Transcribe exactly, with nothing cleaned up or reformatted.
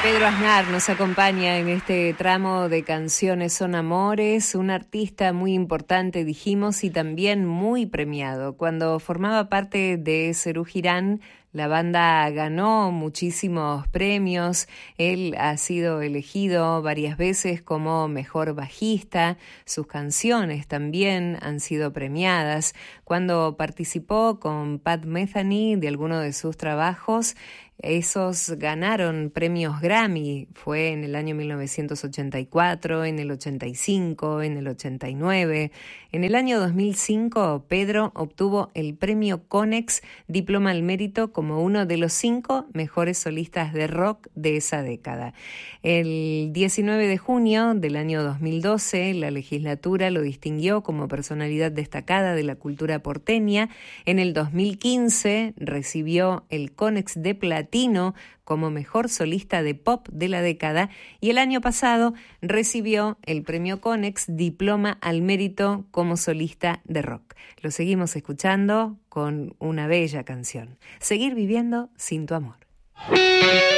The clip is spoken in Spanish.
Pedro Aznar nos acompaña en este tramo de Canciones son Amores, un artista muy importante, dijimos, y también muy premiado. Cuando formaba parte de Serú Girán, la banda ganó muchísimos premios. Él ha sido elegido varias veces como mejor bajista. Sus canciones también han sido premiadas. Cuando participó con Pat Metheny de alguno de sus trabajos, esos ganaron premios Grammy. Fue en el año mil novecientos ochenta y cuatro, en el ochenta y cinco, en el ochenta y nueve. En el año dos mil cinco, Pedro obtuvo el premio Konex Diploma al Mérito como uno de los cinco mejores solistas de rock de esa década. El diecinueve de junio del año dos mil doce, la legislatura lo distinguió como personalidad destacada de la cultura porteña. En el dos mil quince recibió el Konex de Platino como mejor solista de pop de la década, y el año pasado recibió el premio Konex Diploma al Mérito como solista de rock. Lo seguimos escuchando con una bella canción, Seguir viviendo sin tu amor.